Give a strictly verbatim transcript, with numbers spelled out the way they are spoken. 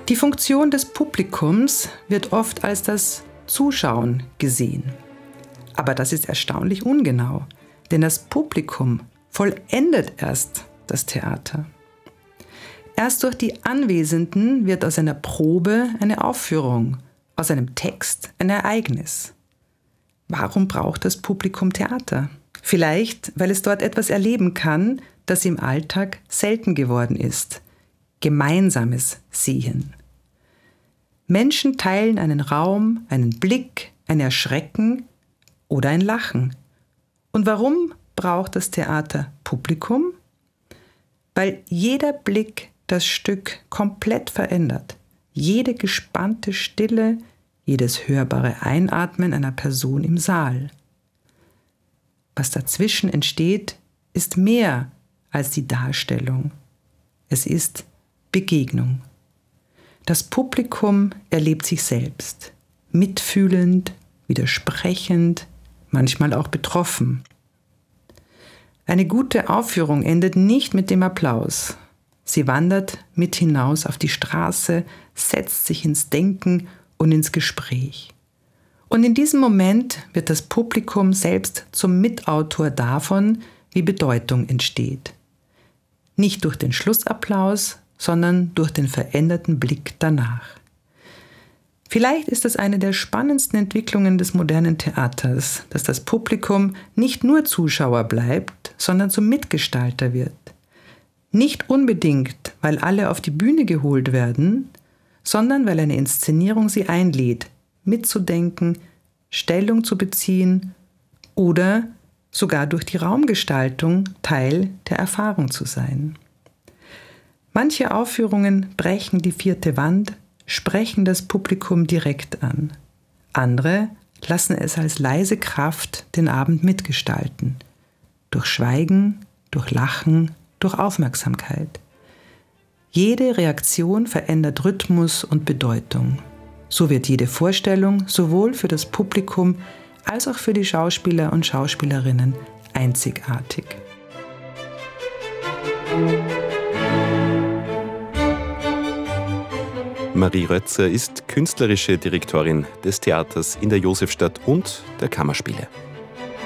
Die Funktion des Publikums wird oft als das Zuschauen gesehen. Aber das ist erstaunlich ungenau, denn das Publikum vollendet erst das Theater. Erst durch die Anwesenden wird aus einer Probe eine Aufführung, aus einem Text ein Ereignis. Warum braucht das Publikum Theater? Vielleicht, weil es dort etwas erleben kann, das im Alltag selten geworden ist. Gemeinsames Sehen. Menschen teilen einen Raum, einen Blick, ein Erschrecken oder ein Lachen. Und warum braucht das Theater Publikum? Weil jeder Blick das Stück komplett verändert. Jede gespannte Stille, jedes hörbare Einatmen einer Person im Saal. Was dazwischen entsteht, ist mehr als die Darstellung. Es ist Begegnung. Das Publikum erlebt sich selbst, mitfühlend, widersprechend, manchmal auch betroffen. Eine gute Aufführung endet nicht mit dem Applaus. Sie wandert mit hinaus auf die Straße, setzt sich ins Denken und ins Gespräch. Und in diesem Moment wird das Publikum selbst zum Mitautor davon, wie Bedeutung entsteht. Nicht durch den Schlussapplaus, sondern durch den veränderten Blick danach. Vielleicht ist es eine der spannendsten Entwicklungen des modernen Theaters, dass das Publikum nicht nur Zuschauer bleibt, sondern zum Mitgestalter wird. Nicht unbedingt, weil alle auf die Bühne geholt werden, sondern weil eine Inszenierung sie einlädt, mitzudenken, Stellung zu beziehen oder sogar durch die Raumgestaltung Teil der Erfahrung zu sein. Manche Aufführungen brechen die vierte Wand, sprechen das Publikum direkt an. Andere lassen es als leise Kraft den Abend mitgestalten. Durch Schweigen, durch Lachen, durch Aufmerksamkeit. Jede Reaktion verändert Rhythmus und Bedeutung. So wird jede Vorstellung sowohl für das Publikum als auch für die Schauspieler und Schauspielerinnen einzigartig. Marie Rötzer ist künstlerische Direktorin des Theaters in der Josefstadt und der Kammerspiele.